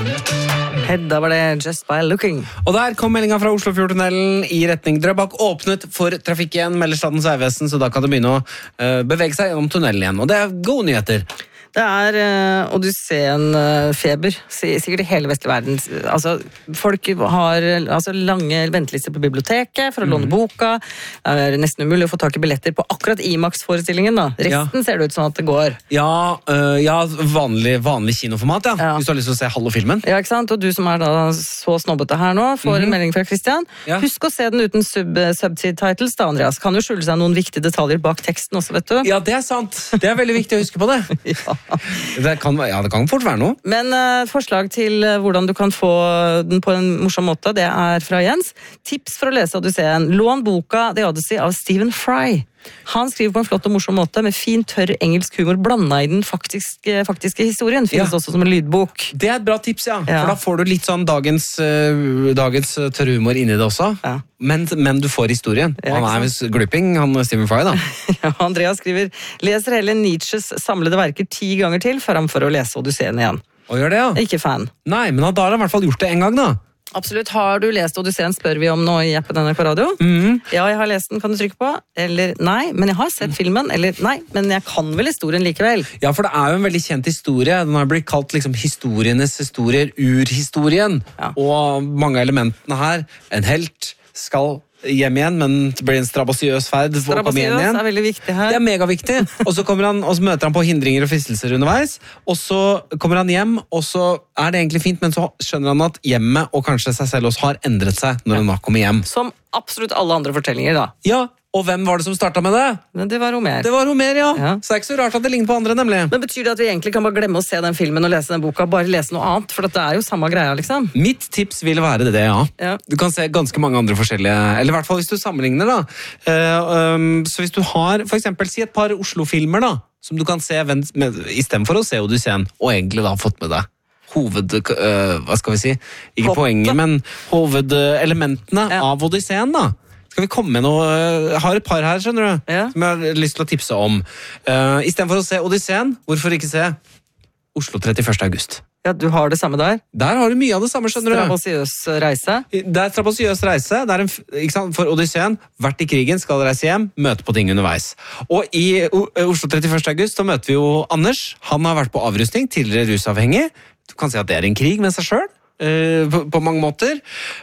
Da var det Just By Looking. Og der kom meldingen fra Oslofjordtunnelen i retning Drøbak. Åpnet for trafikk igjen, melder Statens vegvesen, så da kan det begynne å bevege seg gjennom tunnelen igjen. Og det er gode nyheter. Det er Odysseen-feber, sikkert i hele vestlige verden. Altså, folk har lange ventelister på biblioteket for å låne boka. Det er nesten umulig å få tak i billetter på akkurat IMAX-forestillingen. Da. Resten ser det ut sånn at det går. Ja, vanlig kinoformat, ja. Hvis du har lyst til å se halve filmen. Ja, ikke sant? Og du som er da så snobbete her nå, får en melding fra Christian. Ja. Husk å se den uten subtitles, da, Andreas. Kan jo skjule seg noen viktige detaljer bak teksten også, vet du. Ja, det er sant. Det er veldig viktig å huske på det. Ja. Det kan fort være noe. Men forslag til hvordan du kan få den på en morsom måte, det er fra Jens. Tips for å lese Odysseen. Lån boka The Odyssey av Stephen Fry. Han skriver på en flott og morsom måte med fin, tørr engelsk humor blandet i den faktiske historien. Finnes også som en lydbok. Det er et bra tips, ja. For da får du litt sånn dagens tørr humor inni det også. Ja. Men du får historien. Han er visst gluping, han Stephen Fry, da. Ja, Andreas skriver, leser heller Nietzsches samlede verker 10 ganger til, framfor å lese Odysseen igjen. Og gjør det, ja. Ikke fan. Nei, men da har han i hvert fall gjort det en gang, da. Absolutt. Har du lest Odysseen, spør vi om nå i appen NRK Radio. Ja, jeg har lest den, kan du trykke på. Eller nei, men jeg har sett filmen. Eller nei, men jeg kan vel historien likevel. Ja, for det er jo en veldig kjent historie. Den har blitt kalt liksom historienes historier, urhistorien. Ja. Og mange av elementene her, en helt skal hjem igjen, men det blir en strabasiøs ferd. Strabasiøs er veldig viktig her. Det er megaviktig. Og så møter han på hindringer og fristelser underveis, og så kommer han hjem, og så er det egentlig fint, men så skjønner han at hjemmet og kanskje seg selv også har endret seg når han da kommer hjem. Som absolutt alle andre fortellinger, da. Ja, og hvem var det som startet med det? Men det var Homer. Det var Homer, ja. Så det er ikke så rart at det ligner på andre, nemlig. Men betyr det at vi egentlig kan bare glemme å se den filmen og lese den boka, bare lese noe annet? For det er jo samme greia, liksom. Mitt tips vil være det, ja. Du kan se ganske mange andre forskjellige, eller i hvert fall hvis du sammenligner, da. Så hvis du har, for eksempel, si et par Oslo-filmer, da, som du kan se i stedet for å se Odysseen, og egentlig da fått med deg hva skal vi si? Ikke poenget, men hovedelementene av Odysseen, da. Skal vi komme med noe? Jeg har et par her, skjønner du, som jeg har lyst til å tipse om. I stedet for å se Odysseen, hvorfor ikke se Oslo 31. august? Ja, du har det samme der. Der har du mye av det samme, skjønner du. Strabasiøs reise. Det er strabasiøs reise. Det er ikke sant, for Odysseen, vært i krigen, skal reise hjem, møte på ting underveis. Og i Oslo 31. august så møter vi jo Anders. Han har vært på avrustning, tidligere rusavhengig. Du kan si at det er en krig med seg selv. På mange måter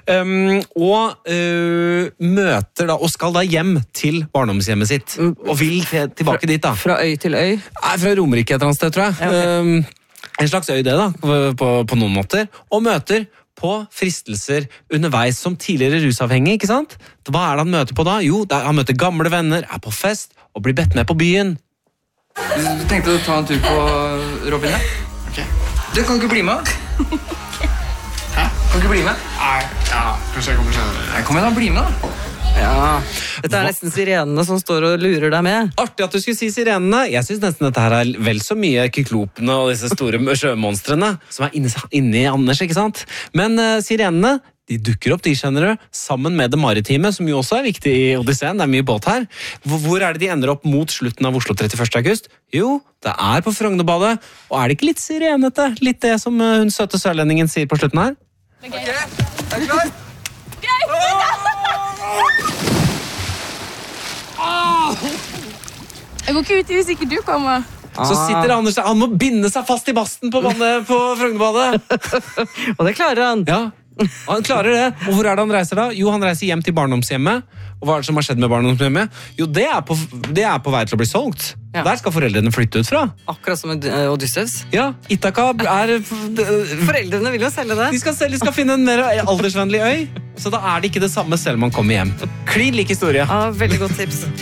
møter da og skal da hjem til barndomshjemmet sitt og vil tilbake dit da. Fra øy til øy? Nei, fra Romerike et eller annet sted, tror jeg. En slags øy det da, på noen måter, og møter på fristelser underveis som tidligere rusavhengig, ikke sant? Hva er det han møter på da? Jo, han møter gamle venner, er på fest og blir bedt med på byen. Du tenkte å ta en tur på Robin, ja? Ok. Du kan ikke bli med? Hæ? Kan ikke bli med? Nei, ja, kanskje jeg kommer senere. Kom igjen da, bli med da. Ja, dette er nesten sirenene som står og lurer deg med. Artig at du skulle si sirenene. Jeg synes nesten dette her er vel så mye kyklopene og disse store sjømonstrene som er inne i Anders, ikke sant? Men sirenene, de dukker opp, de skjønner du, sammen med det maritime, som jo også er viktig i Odysseen. Det er mye båt her. Hvor er det de ender opp mot slutten av Oslo 31. august? Jo, det er på Frognerbadet. Og er det ikke litt sirenete? Litt det som hun søte sørlendingen sier på slutten her? Ok, er du klar? Jeg går ikke ut hvis ikke du kommer. Så sitter Anders der, han må binde seg fast i basten på vannet på Frognerbadet. Og det klarer han. Ja, han klarer det. Og hvor er det han reiser da? Jo, han reiser hjem til barndomshjemmet. Og hva er det som har skjedd med barndomshjemmet? Jo, det er på vei til å bli solgt. Ja. Der skal foreldrene flytte ut fra. Akkurat som Odysseus. Ja, Ithaka er... Foreldrene vil jo selge det. De skal finne en mer aldersvennlig øy. Så da er det ikke det samme selv om man kommer hjem. Klin lik historie. Ja, veldig godt tips.